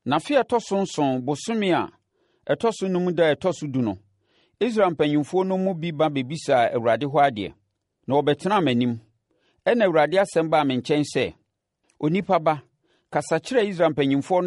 Na fe ɛtɔ so nson bosome a ɛtɔ so num da ɛtɔ so 10 no, Israel mpanyimfoɔ no mu bi ba bebisa Awurade hɔ adeɛ. Na wɔbɛtena m'anim. Ɛna Awurade asɛm baa me nkyɛn sɛ, onipa ba, kasa kyerɛ Israel mpanyimfoɔ no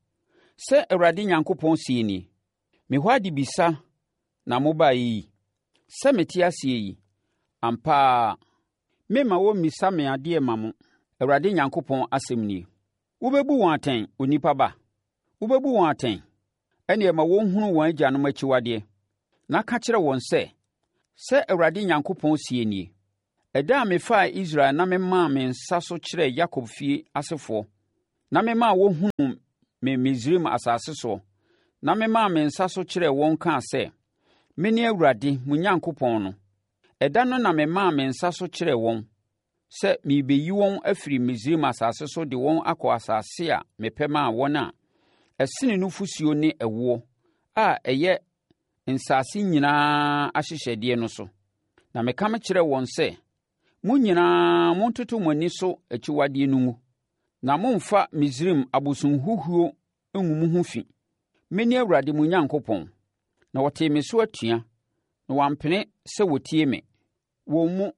sɛ Awurade Nyankopɔn sie nie. Me hɔ ade bisa na mobaa yi. Sɛ mete ase yi, ampa ara memma wɔmmisa me adeɛ ma mo. Awurade Nyankopɔn asɛm nie. Wobɛbu wɔn atɛn, onipa ba. Wobɛbu wɔn atɛn. Ɛnneɛ ma wɔnhunu wɔn agyanom akyiwadeɛ. Na ka kyerɛ wɔn sɛ Awurade Nyankopɔn sie nie. Ɛda a mefaa Israel na memaa me nsa so kyerɛɛ Yakob fie asefoɔ, na memaa wɔhunu me Misraim asase so, na memaa me nsa so kyerɛɛ wɔn kaa sɛ, mene Awurade mo Nyankopɔn no. Ɛda no na memaa me nsa so kyerɛɛ wɔn sɛ merebɛyi wɔn afiri Misraim asase so de wɔn akɔ asase a mepɛ maa wɔn a ɛsene nufosuo ne ɛwoɔ a ɛyɛ nsase nyinaa ahyehyɛdeɛ no so. Na meka me kyerɛɛ wɔn sɛ, mo nyinaa montoto mo ani so akyiwadeɛ no mu, na momfa Misraim abosomhuhuo ngu mo ho fi. Mene Awurade mo Nyankopɔn. Na wɔtee me so atua, na wɔampene sɛ wɔtie me. Wɔn mu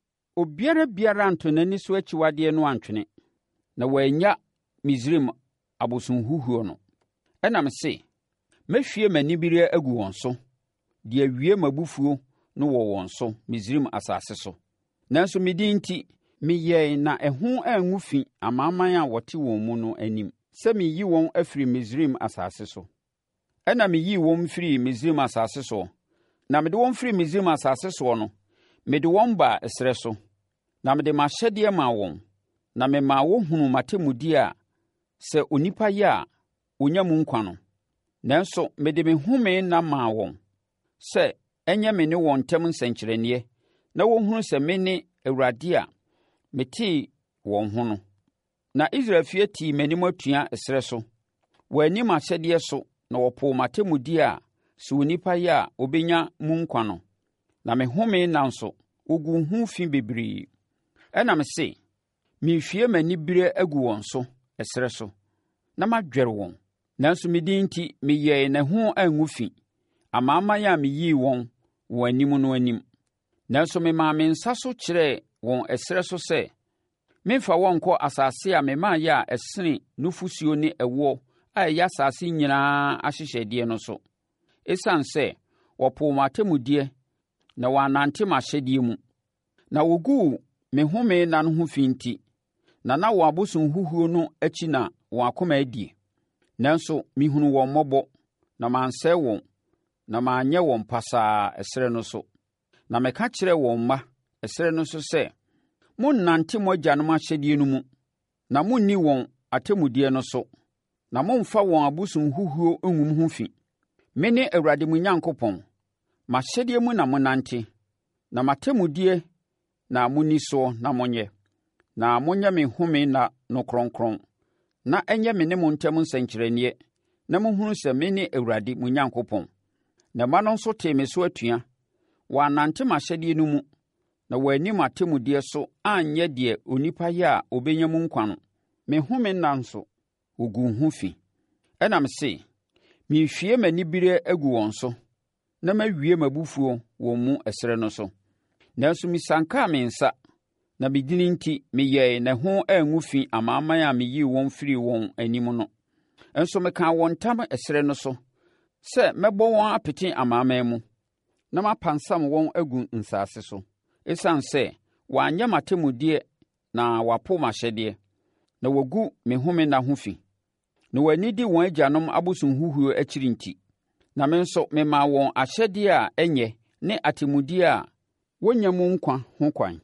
biara anto n'ani so akyiwadeɛ no antwene, na wɔanya Misraim abosomhuhuo no. Ɛnam se, mɛhwie m'anibereɛ agu wɔn so, de awie m'abufuo no wɔ wɔn so Misraim asase so. Nanso me din nti, meyɛe na ɛho angu fi amanaman a wɔte wɔn mu no anim, sɛ meyi wɔn afiri Misraim asase so. Ɛna meyii wɔn firi Misraim asase so. Na mede wɔn firi Misraim asase so no, mede wɔn baa ɛserɛ so. Na mede m'ahyɛdeɛ maa wɔn, na memaa wɔhunu m'atemmudeɛ a sɛ onipa yɛ a, ɔnya mu nkwa no. Nanso mede me home nna maa wɔn, sɛ ɛnyɛ me ne wɔn ntam nsɛnkyerɛnneɛ, na wɔhunu sɛ me ne Awurade a metee wɔn ho no. Na Israel fie tii m'anim atua ɛserɛ so. Wɔanni m'ahyɛdeɛ so na wɔpoo m'atemmudeɛ a sɛ onipa yɛ a ɔbɛnya mu nkwa no. Na me home nna nso, wɔguu ho fi bebree. Ɛna me se, mehwie m'anibereɛ agu wɔn so ɛserɛ so, na madwɛre wɔn. Nanso me din nti, meyɛɛ ne ho angu fi amanaman a meyii wɔn wɔn anim no anim. Nanso memaa me nsa so kyerɛɛ wɔn ɛserɛ so sɛ, memfa wɔn nkɔ asase a memaayɛ a ɛsene nufosuo ne ɛwoɔ a ɛyɛ asase nyinaa ahyehyɛdeɛ no so. Esiane sɛ wɔpoo m'atemmudeɛ na wɔanante m'ahyɛdeɛ mu, na wɔguu me home nna no ho fi nti, na wɔn abosomhuhuo no akyi na wɔn akoma adie. Nanso mehunu wɔn mmɔbɔ, na mansɛe wɔn, na manyɛ wɔn pasaa ɛserɛ no so. Na meka kyerɛɛ wɔn mma ɛserɛ no so sɛ, monnante mo agyanom ahyɛdeɛ no mu, na monni wɔn atemmudeɛ no so, na mommfa wɔn abosomhuhuo ngu mo ho fi. Mene Awurade mo Nyankopɔn. M'ahyɛdeɛ mu na monnante, na m'atemmudeɛ na monni soɔ na monyɛ. Na monyɛ me home nna no kronkron, na ɛnyɛ me ne mo ntam nsɛnkyerɛnneɛ, na monhunu sɛ mene Awurade mo Nyankopɔn. Na mma no nso tee me so atua. Wɔanante m'ahyɛdeɛ no mu, na wɔanni m'atemmudeɛ so anyɛ deɛ onipa yɛ a ɔbɛnya mu nkwa no. Me home nna nso, wɔguu ho fi. Ɛnam se, mehwie m'anibereɛ agu wɔn so, na mawie m'abufuo wɔn mu ɛserɛ no so. Nanso mesankaa me nsa, na me din nti meyɛɛ ne ho angu fi amanaman a meyii wɔn firii wɔn anim no. Nso mekaa wɔn ntam ɛserɛ no so, sɛ mɛbɔ wɔn apete amanaman mu, na mapansam wɔn agu nsase so. Esiane sɛ wɔanyɛ m'atemmudeɛ na wɔapo m'ahyɛdeɛ, na wɔagu me home nna ho fi, na wɔanni di wɔn agyanom abosomhuhuo akyiri nti. Na me nso memaa wɔn ahyɛdeɛ a ɛnyɛ ne atemmudeɛ a wɔnnya mu nkwa ho kwan.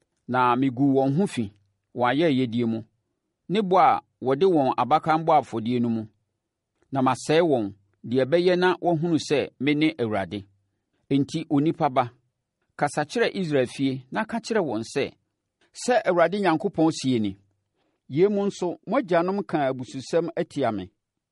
Na meguu wɔn ho fi wɔn ayɛyɛdeɛ mu, ne bɔ a wɔde wɔn abakan bɔ afɔdeɛ no mu. Na masɛe wɔn, deɛ ɛbɛyɛ na wɔhunu sɛ mene Awurade. Enti onipa ba, kasa kyerɛ Israel fie na ka kyerɛ wɔn sɛ Awurade Nyankopɔn sie ni. Yei mu nso mo agyanom kaa abususɛm atia me,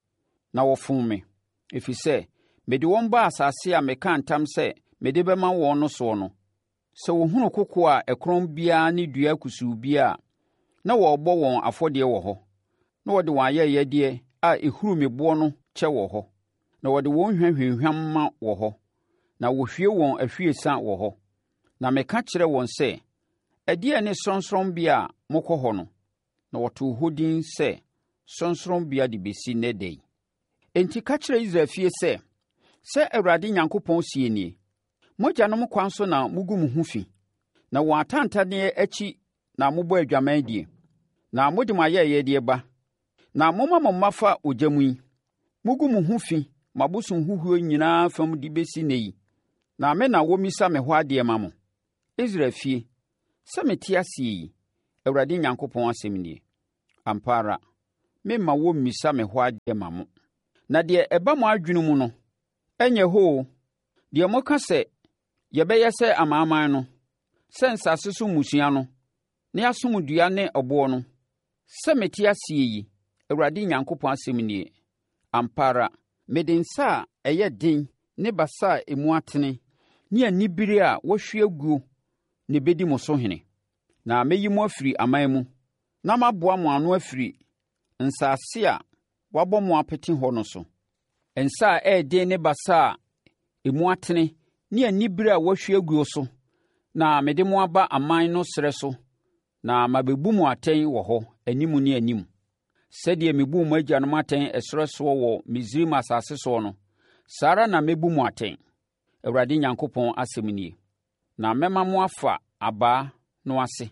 na wɔfom me, ɛfiri sɛ mede wɔn baa asase a meka ntam sɛ mede bɛma wɔn no soɔ no. Sɛ wɔhunu kokoɔ a ɛkorɔn biara ne dua kusuu biara, na wɔrebɔ wɔn afɔdeɛ wɔ hɔ, na wɔde wɔn ayɛyɛdeɛ a ehuru meboɔ no kyɛ wɔ hɔ, na wɔde wɔn hwehwehwam ma wɔ hɔ, na wɔhwie wɔn ahwiesa wɔ hɔ. Na meka kyerɛ wɔn sɛ, ɛdeɛn ne sorɔnsorɔnbea a mokɔ hɔ no? Na wɔtoo hɔ din sɛ sorɔnsorɔnbea de bɛsi nnɛ da yi. Enti ka kyerɛ Israel fie sɛ Awurade Onyankopɔn sie nie, mo agyanom kwan so na mugu mo ho fi, na wɔn atantanneɛ akyi na mobɔ adwaman die, na mode mo ayɛyɛdeɛ ba, na momma mo mma fa ogya mu yi. Mugu mo ho fi ma bosom huhuo nyinaa fam de bɛsi nnɛ yi, na me na wɔmmisa me hɔ adeɛ ma mo. Israel fie, sɛ mete ase yi, Awurade Onyankopɔn asɛm nie, ampa ara, memma wɔmmisa me hɔ adeɛ ma mo. Na deɛ ɛba mo adwene mu no, ɛnyɛ hoo. Deɛ moka sɛ, yɛbɛyɛ sɛ amanaman no, sɛ nsase so mmusua no, ne asomdua ne ɔboɔ no, sɛ mete ase yi, Awurade Onyankopɔn asɛm nie, ampa ara, mede nsa a ɛyɛ den ne basa a emu atene ne anibire a wɔahwie aguo na ɛbɛdi mo so hene. Na mɛyi mo afiri aman mu, na maboa mo ano afiri nsase a wɔabɔ mo apete hɔ no so. Nsa a ɛyɛ den ne basa a emu atene ne anibire a wɔahwie aguo so, na mede mo aba aman no serɛ so, na mabɛbu mo atɛn wɔ hɔ anim ne anim. Sɛdeɛ mebu mo agyanom atɛn ɛserɛ soɔ wɔ Misraim asase soɔ no, saa ara na mɛbu mo atɛn, Awurade Onyankopɔn asɛm nie. Na mɛma mo afa abaa no ase,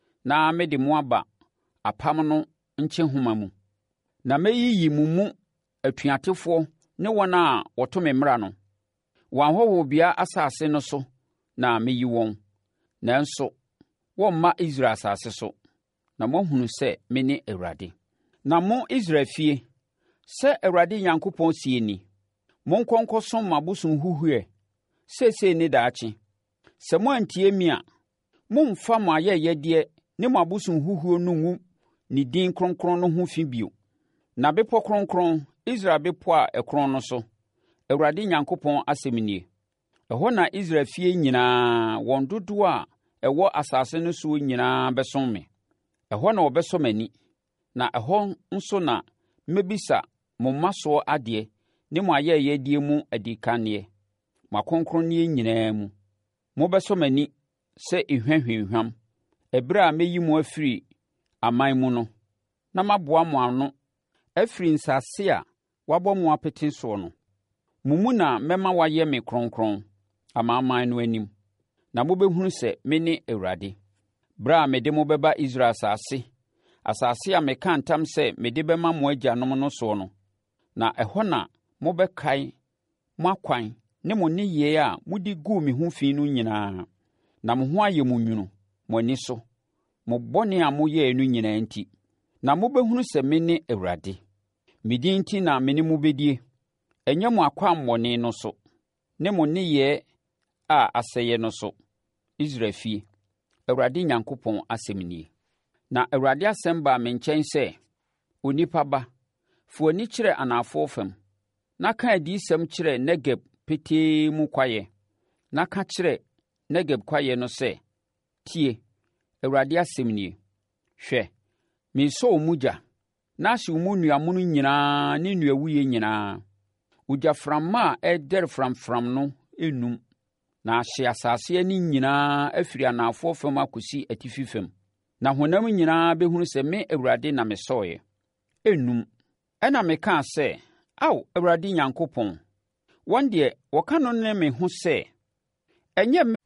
na mede mo aba apam no nkyehoma mu. Na mɛyiyi mo mu atuatefoɔ ne wɔn a wɔto me mmara no. Wɔn ahɔhobea asase no so na mɛyi wɔn, nanso wɔmma Israel asase so. Na moahunu sɛ mene Awurade. Na mo Israel fie, sɛ Awurade Onyankopɔn sie ni, monkɔ nkɔsom mo abosom huhuo seesei ne daakye. Sɛ moantie me a, mommfa mo ayɛyɛdeɛ ne mo abosom huhuo no ngu ne din kronkron no ho fi bio. Na bepɔ kronkron, Israel bepɔ a ɛkron no so, Awurade Onyankopɔn asɛm nie, ɛhɔ na Israel fie nyinaa, wɔn dodoɔ a ɛwɔ asase no soɔ nyinaa bɛsom me. Ɛhɔ na wɔbɛsɔ m'ani, na ɛhɔ nso na mɛbisa mo mma soɔ adeɛ ne mo ayɛyɛdeɛ mu adikanneɛ, mo akronkronneɛ nyinaa mu. Mobɛsɔ m'ani sɛ ehwehwehwam, ɛberɛ a mɛyi mo afiri aman mu no, na maboa mo ano afiri nsase a wɔabɔ mo apete soɔ no. Mo mu na mɛma wayɛ me kronkron amanaman no anim, na mobɛhunu sɛ mene Awurade. Berɛ a mede mo bɛba Israel asase a meka ntam sɛ mede bɛma mo agyanom no soɔ no, na ɛhɔ na mobɛkae mo akwan ne mo nneyɛe a mode guu me ho fi no nyinaa, na mo ho ayɛ mo nwunu mo ani so, mo bɔne a moyɛɛ no nyinaa nti. Na mobɛhunu sɛ mene Awurade. Me din nti na me ne mo bɛdie, ɛnyɛ mo akwammɔne no so, ne mo nneyɛe a asɛeɛ no so. Israel fie, Awurade Onyankopɔn asɛm nie. Na Awurade asɛm baa me nkyɛn sɛ, onipa ba, fa w'ani kyerɛ anafoɔ fam, na ka adiyisɛm kyerɛ Negeb petee mu kwaeɛ, na ka kyerɛ Negeb kwaeɛ no sɛ, tie, Awurade asɛm nie. Hwɛ, meresɔ wo mu gya, na ahye wo mu nnuamono nyinaa ne nnuawuiɛ nyinaa. Ogyaframa a ɛdɛre framfram no nnum, na ahye asase ani nyinaa afiri anafoɔ fam akɔsi atifi fam. Na honam nyinaa bɛhunu sɛ me Awurade na mesɔeɛ. Ennum. Ɛna mekaa sɛ, Ao, Awurade Onyankopɔn, wɔn deɛ wɔka no ne me ho sɛ, ɛnyɛ me.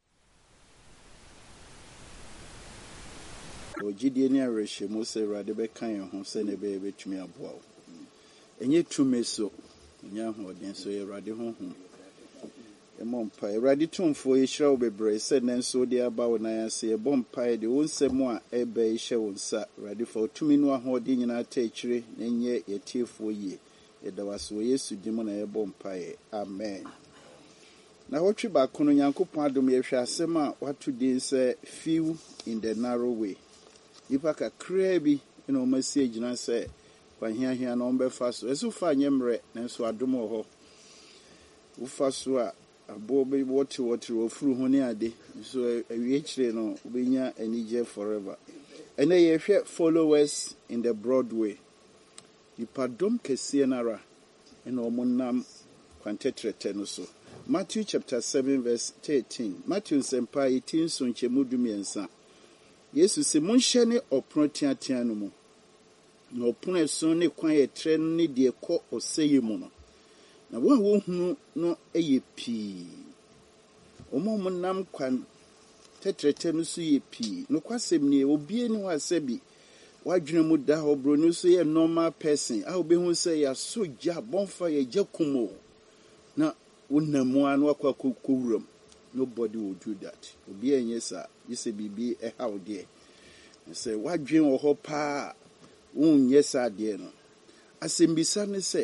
Ogyidie ne awerɛhyɛmu sɛ Awurade bɛka yɛn ho sɛ ne bɛyɛ bɛtumi aboa wo. Ɛnyɛ tumi so, ɛnyɛ ahoɔden so, yɛ Awurade honhom. Ɛmmɔ mpaeɛ. Awurade tumfoɔ yɛhyira wo bebree sɛ nnɛ nso wode aba wo nan ase. Yɛbɔ mpaeɛ de wo nsɛm a ɛba yi hyɛ wo nsa. Awurade fa wo tumi no ahoɔden nyinaa ta akyire na ɛnyɛ yɛtiefoɔ yie. Yɛda wo ase wɔ Yesu din mu na yɛbɔ mpaeɛ. Amen. Na wɔtwe baako no Nyankopɔn adom yɛhwɛ asɛm a wato din sɛ few in the narrow way. Nipa kakraa bi na wɔn asi agyina sɛ wahiahia na wɔn bɛfa so. Ɛso fa nyɛ mmerɛ nanso adom wɔ hɔ. Wofa so a aboɔ bɛ wɔte wɔfuru ho ne ade so awie kyerɛ no wobɛnya anigye forever. Ɛnɛ yɛhwɛ followers in the broad way. nipadɔm kɛseɛ nara ɛna ɔmo nam kwantetrɛtɛ no so. Matthew chapter 7 verse 13. Matthew nsɛmpa 18 so nkyɛmu 13. Yesu sɛ monhyɛ ne ɔpono teatea no mu. Na ɔpono ɛso ne kwan ɛtrɛ no ne deɛ kɔ ɔsɛeɛ mu no. Na wɔn a wɔhunu no ɛyɛ pii. Ɔmo nam kwantetrɛtɛ no so yɛ pii. No kwasɛm nie obie ne hɔ asɛbi. Wadwene mu da hɔ no so yɛ normal person. A wobɛhu sɛ yɛaso gya bɔmfa yɛ gya kumo. Na unamu anu akwa kuwuram. Nobody will do that. Obi enye sa, yese bibi how there. Say wadwen wo ho pa unye sa de no. Asembisa ne say